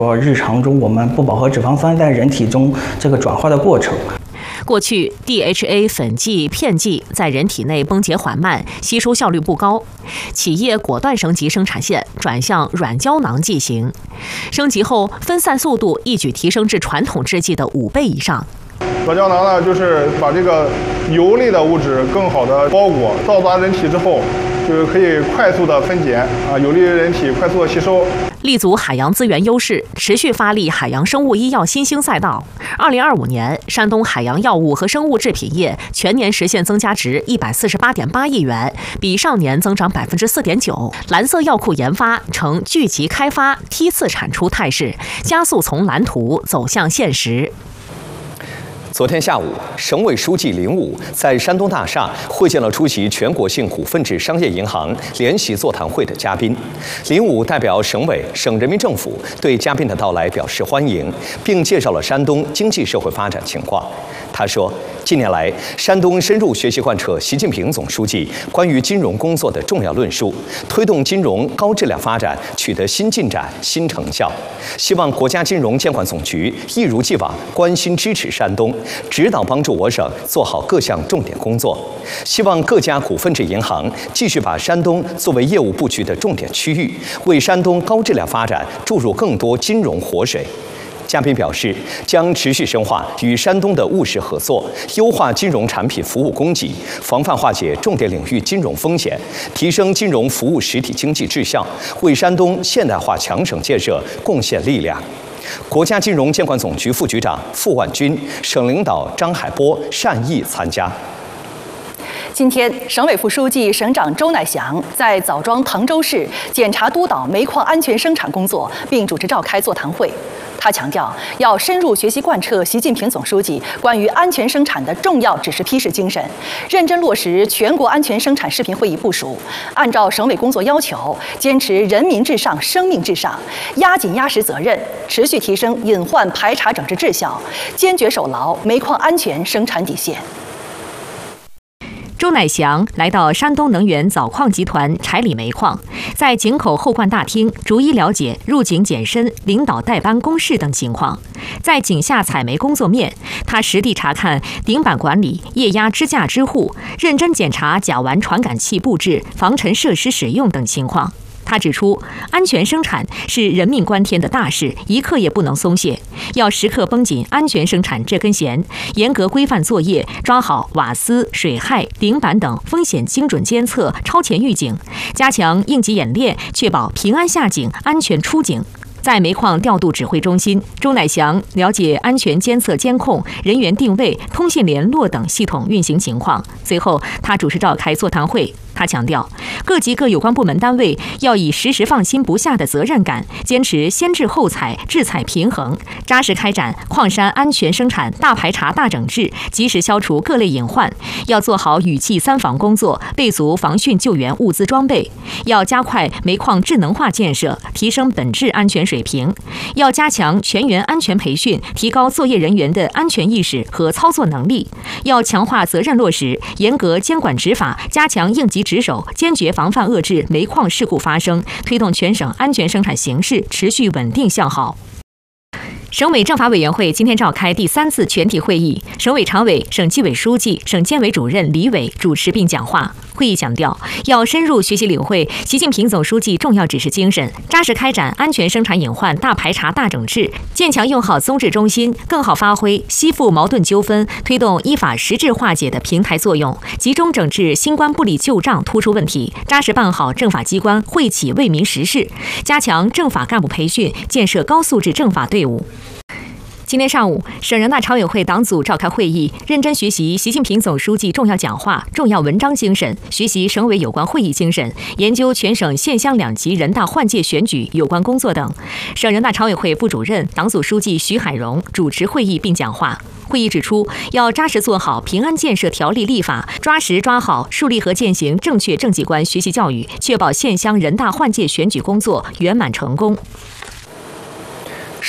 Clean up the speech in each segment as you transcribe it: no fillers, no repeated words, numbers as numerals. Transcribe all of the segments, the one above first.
日常中我们不饱和脂肪酸在人体中这个转化的过程。 过去 DHA 粉剂、片剂在人体内崩解缓慢，吸收效率不高，企业果断升级生产线，转向软胶囊剂型。升级后，分散速度一举提升至传统制剂的5倍以上。 软胶囊呢，就是把这个油类的物质更好的包裹，到达人体之后，就是可以快速的分解有利于人体快速的吸收。 立足海洋资源优势，持续发力海洋生物医药新兴赛道。2025年，山东海洋药物和生物制品业全年实现增加值148.8亿元，比上年增长4.9%。蓝色药库研发呈聚集开发、梯次产出态势，加速从蓝图走向现实。 昨天下午，省委书记林武在山东大厦会见了出席全国性股份制商业银行联席座谈会的嘉宾。林武代表省委、省人民政府对嘉宾的到来表示欢迎，并介绍了山东经济社会发展情况。他说，近年来，山东深入学习贯彻习近平总书记关于金融工作的重要论述，推动金融高质量发展取得新进展、新成效。希望国家金融监管总局一如既往关心支持山东，指导帮助我省做好各项重点工作。希望各家股份制银行继续把山东作为业务布局的重点区域，为山东高质量发展注入更多金融活水。嘉宾表示，将持续深化与山东的务实合作，优化金融产品服务供给，防范化解重点领域金融风险，提升金融服务实体经济质效，为山东现代化强省建设贡献力量。国家金融监管总局副局长傅万军、省领导张海波善意参加。 今天，省委副书记、省长周乃祥在枣庄滕州市检查督导煤矿安全生产工作，并主持召开座谈会。他强调，要深入学习贯彻习近平总书记关于安全生产的重要指示批示精神，认真落实全国安全生产视频会议部署，按照省委工作要求，坚持人民至上、生命至上，压紧压实责任，持续提升隐患排查整治质效，坚决守牢煤矿安全生产底线。 周乃祥来到山东能源枣矿集团柴里煤矿，在井口后灌大厅逐一了解入井检深、领导带班公示等情况。在井下采煤工作面，他实地查看顶板管理、液压支架支护，认真检查甲烷传感器布置、防尘设施使用等情况。他指出，安全生产是人命关天的大事，一刻也不能松懈，要时刻绷紧安全生产这根弦，严格规范作业，抓好瓦斯、水害、顶板等风险精准监测、超前预警，加强应急演练，确保平安下井、安全出井。在煤矿调度指挥中心，周乃祥了解安全监测监控、人员定位、通信联络等系统运行情况。随后，他主持召开座谈会。他强调，各级各有关部门单位要以时时放心不下的责任感，坚持先治后采、治采平衡，扎实开展矿山安全生产大排查大整治，及时消除各类隐患。要做好雨季3防工作，备足防汛救援物资装备。要加快煤矿智能化建设，提升本质安全水平。要加强全员安全培训，提高作业人员的安全意识和操作能力。要强化责任落实，严格监管执法，加强应急值守，坚决防范遏制煤矿事故发生，推动全省安全生产形势持续稳定向好。省委政法委员会今天召开第3次全体会议，省委常委、省纪委书记、省监委主任李伟主持并讲话。会议强调，要深入学习领会习近平总书记重要指示精神，扎实开展安全生产隐患大排查大整治，坚强用好综治中心，更好发挥西附矛盾纠纷、推动依法实质化解的平台作用，集中整治新冠不理旧账突出问题，扎实办好政法机关惠企为民实事，加强政法干部培训，建设高素质政法队伍。今天上午，省人大常委会党组召开会议，认真学习习近平总书记重要讲话、重要文章精神，学习省委有关会议精神，研究全省县乡两级人大换届选举有关工作等。省人大常委会副主任、党组书记徐海荣主持会议并讲话。会议指出，要扎实做好平安建设条例立法，抓实抓好树立和践行正确政绩观学习教育，确保县乡人大换届选举工作圆满成功。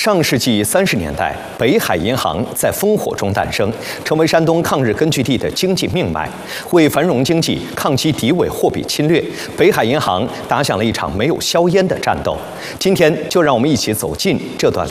上世纪30年代，北海银行在烽火中诞生，成为山东抗日根据地的经济命脉。为繁荣经济、抗击敌伪货币侵略，北海银行打响了一场没有硝烟的战斗。今天，就让我们一起走进这段